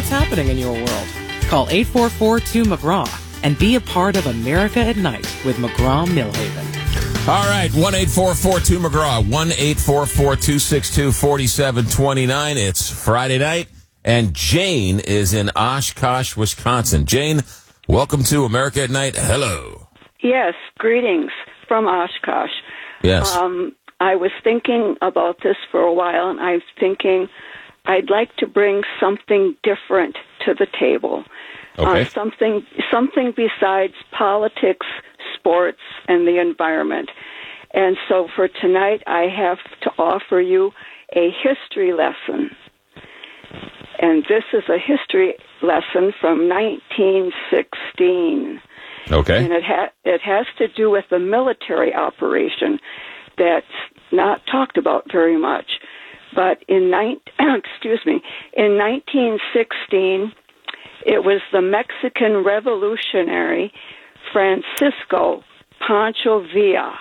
what's happening in your world. Call 844-2McGraw and be a part of America at Night with McGraw-Millhaven. All right, 1-844-2McGraw, 1-844-262-4729. It's Friday night, and Jane is in Oshkosh, Wisconsin. Jane, welcome to America at Night. Hello. Yes, greetings from Oshkosh. Yes. I was thinking about this for a while, and I'm thinking I'd like to bring something different to the table. Okay. Something besides politics, sports, and the environment. And so for tonight, I have to offer you a history lesson. And this is a history lesson from 1916. Okay. And it has to do with a military operation that's not talked about very much. But in 1916, it was the Mexican revolutionary Francisco Pancho Villa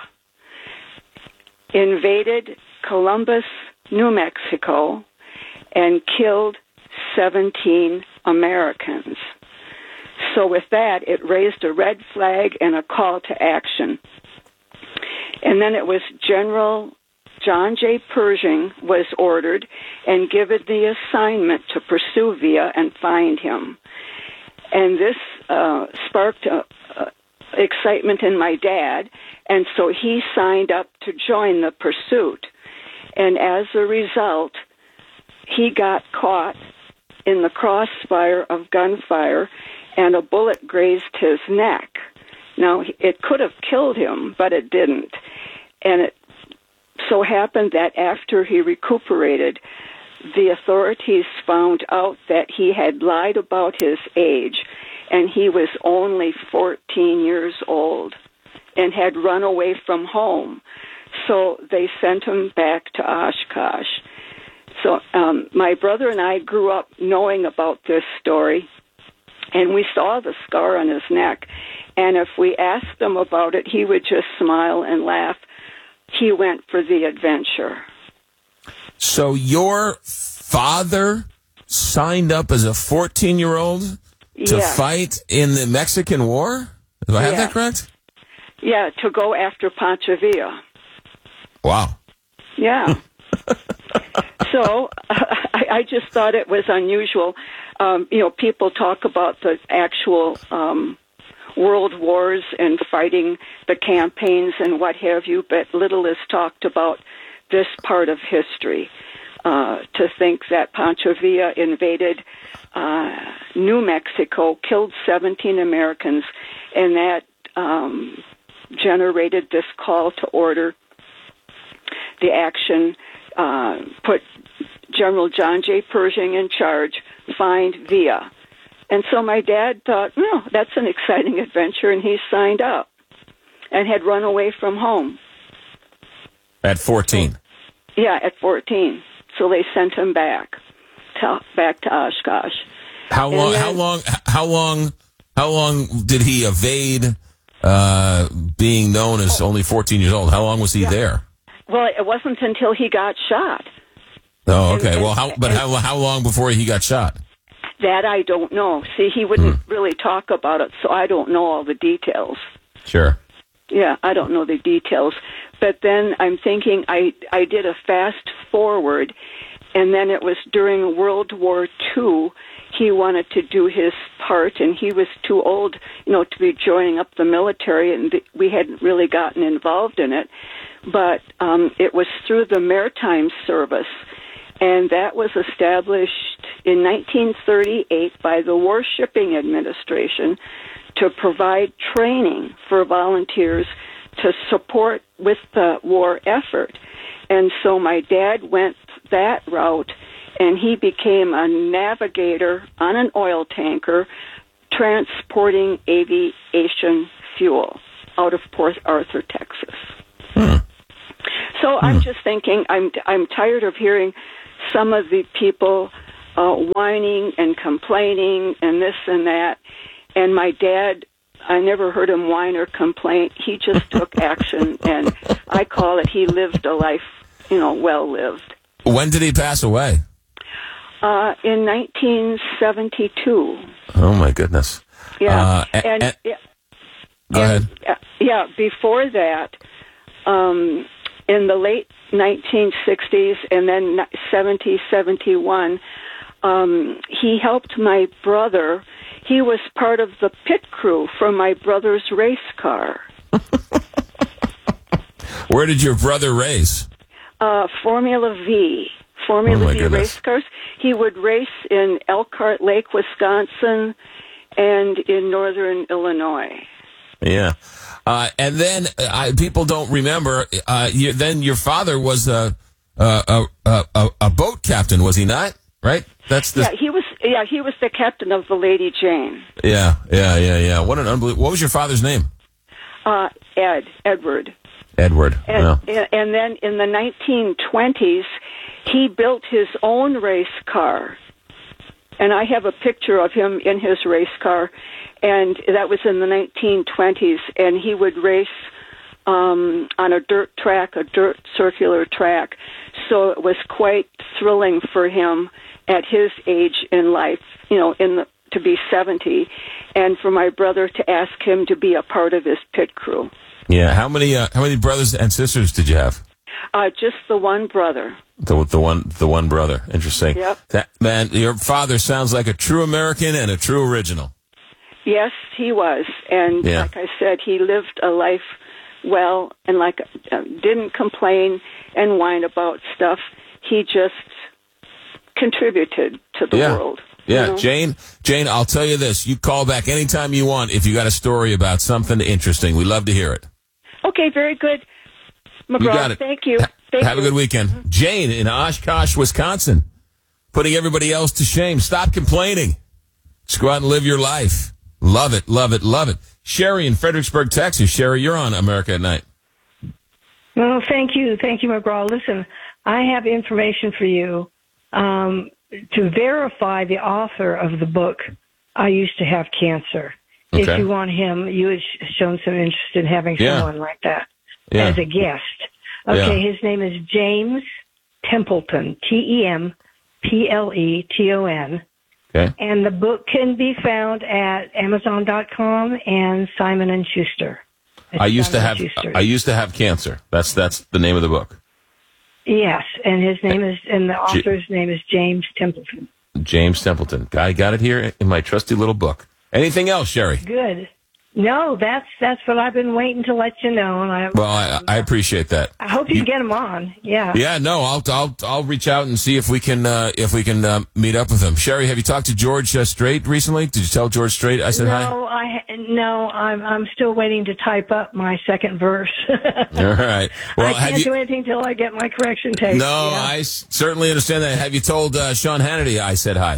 invaded Columbus, New Mexico, and killed 17 Americans. So with that, it raised a red flag and a call to action. And then it was General John J. Pershing was ordered and given the assignment to pursue Villa and find him. And this sparked excitement in my dad, and so he signed up to join the pursuit. And as a result, he got caught in the crossfire of gunfire, and a bullet grazed his neck. Now, it could have killed him, but it didn't. And it so happened that after he recuperated, the authorities found out that he had lied about his age, and he was only 14 years old and had run away from home. So they sent him back to Oshkosh. So my brother and I grew up knowing about this story, and we saw the scar on his neck. And if we asked him about it, he would just smile and laugh. He went for the adventure. So your father signed up as a 14-year-old to fight in the Mexican War? Do I have that correct? Yeah, to go after Pancho Villa. Wow. Yeah. So I just thought it was unusual. People talk about the actual world wars and fighting the campaigns and what have you, but little is talked about this part of history. To think that Pancho Villa invaded New Mexico, killed 17 Americans, and that generated this call to order the action, put General John J. Pershing in charge, find Villa. And so my dad thought, no, that's an exciting adventure, and he signed up and had run away from home. At 14? Yeah, at 14. So they sent him back to Oshkosh. How long did he evade being known as only 14 years old? How long was he there? Well, it wasn't until he got shot. Oh, okay. How long before he got shot? That I don't know. See, he wouldn't really talk about it, so I don't know all the details. Sure. Yeah, I don't know the details. But then I'm thinking I did a fast forward, and then it was during World War II. He wanted to do his part, and he was too old, to be joining up the military, and we hadn't really gotten involved in it. But it was through the Maritime Service, and that was established in 1938 by the Warshipping Administration to provide training for volunteers to support with the war effort. And so my dad went that route, and he became a navigator on an oil tanker transporting aviation fuel out of Port Arthur, Texas. So I'm just thinking, I'm tired of hearing some of the people whining and complaining and this and that. And my dad, I never heard him whine or complain. He just took action, and I call it he lived a life, well lived. When did he pass away? In 1972. Oh, my goodness. Yeah. Go ahead. Yeah, before that, in the late 1960s and then 71, he helped my brother. He was part of the pit crew for my brother's race car. Where did your brother race? Formula V. Formula V race cars. He would race in Elkhart Lake, Wisconsin, and in northern Illinois. Yeah. And then people don't remember, then your father was a boat captain, was he not? Right? He was the captain of the Lady Jane. Yeah. What an unbelievable. What was your father's name? Edward. Edward. And then in the 1920s, he built his own race car. And I have a picture of him in his race car, and that was in the 1920s. And he would race on a dirt circular track. So it was quite thrilling for him at his age in life, to be 70, and for my brother to ask him to be a part of his pit crew. Yeah. How many brothers and sisters did you have? Just the one brother. The one brother. Interesting. Yep. Man, your father sounds like a true American and a true original. Yes, he was. And like I said, he lived a life well and didn't complain and whine about stuff. He just contributed to the world. Yeah, Jane, I'll tell you this. You call back anytime you want if you got a story about something interesting. We love to hear it. Okay, very good. McGraw, you got it. Thank you. Have a good weekend. Mm-hmm. Jane in Oshkosh, Wisconsin, putting everybody else to shame. Stop complaining. Just go out and live your life. Love it, love it, love it. Sherry in Fredericksburg, Texas. Sherry, you're on America at Night. Well, thank you, McGraw. Listen, I have information for you to verify the author of the book, I Used to Have Cancer. Okay. If you want him, you had shown some interest in having someone like that as a guest. Okay, his name is James Templeton, Templeton. Okay. And the book can be found at Amazon.com and Simon & Schuster. I used to have cancer. That's the name of the book. Yes, and his name is, and the author's name is James Templeton. James Templeton. I got it here in my trusty little book. Anything else, Sherry? Good. No, that's what I've been waiting to let you know. And I appreciate that. I hope you can get him on. Yeah. Yeah. No, I'll reach out and see if we can meet up with him. Sherry, have you talked to George Strait recently? Did you tell George Strait I said hi? No, I'm still waiting to type up my second verse. All right. Well, I can't do anything till I get my correction tape. No, I certainly understand that. Have you told Sean Hannity I said hi?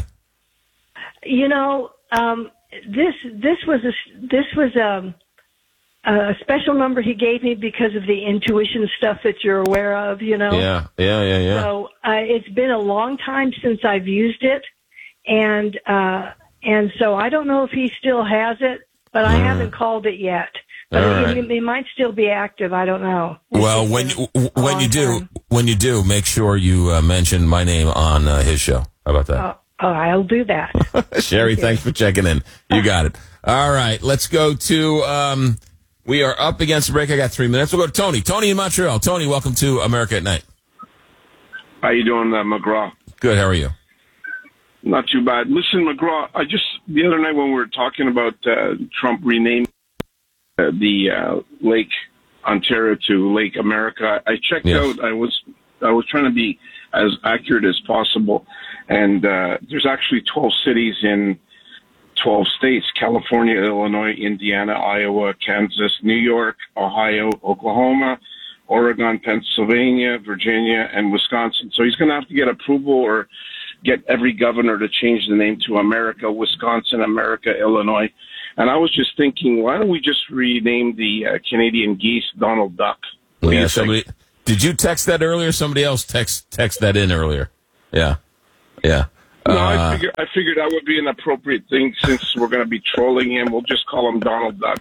This was a special number he gave me because of the intuition stuff that you're aware of, Yeah. So it's been a long time since I've used it, and so I don't know if he still has it, but I haven't called it yet. But it might still be active. I don't know. Well, when you do, make sure you mention my name on his show. How about that? Oh, I'll do that. Sherry, thanks for checking in. You got it. All right, let's go to, we are up against the break. I got 3 minutes. We'll go to Tony. Tony in Montreal. Tony, welcome to America at Night. How you doing, McGraw? Good, how are you? Not too bad. Listen, McGraw, the other night when we were talking about Trump renaming the Lake Ontario to Lake America, I checked out. I was trying to be as accurate as possible. And there's actually 12 cities in 12 states: California, Illinois, Indiana, Iowa, Kansas, New York, Ohio, Oklahoma, Oregon, Pennsylvania, Virginia, and Wisconsin. So he's going to have to get approval or get every governor to change the name to America, Wisconsin, America, Illinois. And I was just thinking, why don't we just rename the Canadian geese Donald Duck? Did you text that earlier? Somebody else text that in earlier. Yeah. Yeah. No, I figured that would be an appropriate thing since we're going to be trolling him. We'll just call him Donald Duck.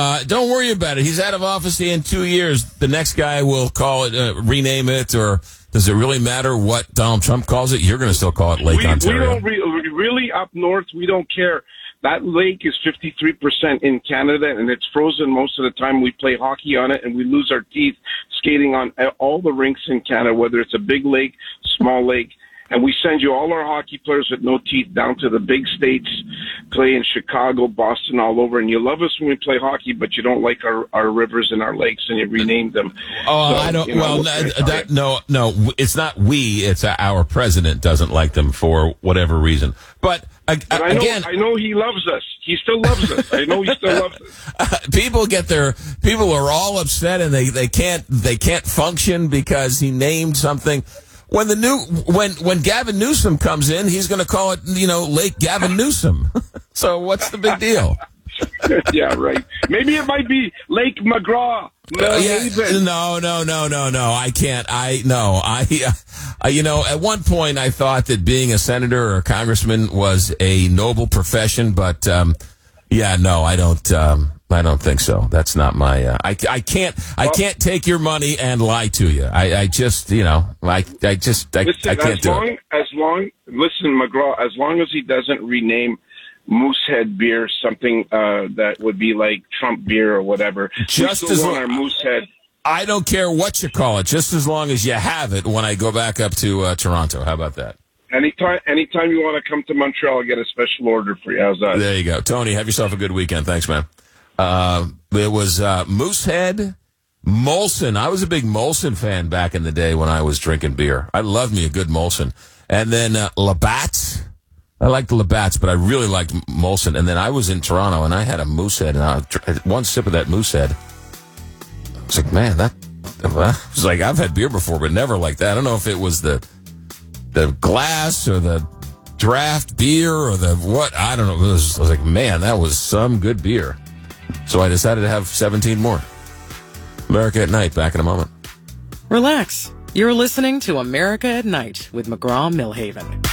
Don't worry about it. He's out of office in 2 years. The next guy will call it, rename it, or Does it really matter what Donald Trump calls it? You're going to still call it Lake Ontario. We don't really up north. We don't care. That lake is 53% in Canada, and it's frozen most of the time. We play hockey on it, and we lose our teeth skating on all the rinks in Canada, whether it's a big lake, small lake. And we send you all our hockey players with no teeth down to the big states, play in Chicago, Boston, all over. And you love us when we play hockey, but you don't like our rivers and our lakes, and you renamed them. Oh, So, I don't. you know, No. It's not we. It's our president doesn't like them for whatever reason. But I know he loves us. He still loves us. I know he still loves us. People are all upset, and they can't function because he named something. When when Gavin Newsom comes in, he's going to call it, Lake Gavin Newsom. So what's the big deal? Yeah, right. Maybe it might be Lake McGraw. No. I can't. At one point I thought that being a senator or a congressman was a noble profession, but I don't think so. That's not my. I can't take your money and lie to you. I can't do it. Listen, McGraw. As long as he doesn't rename Moosehead beer something that would be like Trump beer or whatever. Just as long our Moosehead. I don't care what you call it, just as long as you have it when I go back up to Toronto. How about that? Anytime you want to come to Montreal, I'll get a special order for you. How's that? There you go. Tony, have yourself a good weekend. Thanks, man. It was Moosehead, Molson. I was a big Molson fan back in the day when I was drinking beer. I loved me a good Molson. And then Labatt's. I liked the Labatt's, but I really liked Molson. And then I was in Toronto, and I had a Moosehead, and I had one sip of that Moosehead. I was like, man, I was like, I've had beer before, but never like that. I don't know if it was the glass or the draft beer or the what. I don't know. I was like, man, that was some good beer. So I decided to have 17 more. America at Night, back in a moment. Relax. You're listening to America at Night with McGraw-Milhaven.